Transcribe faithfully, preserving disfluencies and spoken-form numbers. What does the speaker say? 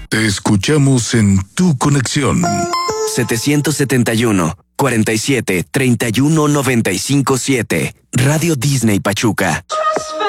Te escuchamos en tu conexión. setecientos setenta y uno, cuarenta y siete, treinta y uno, noventa y cinco, siete. Radio Disney Pachuca.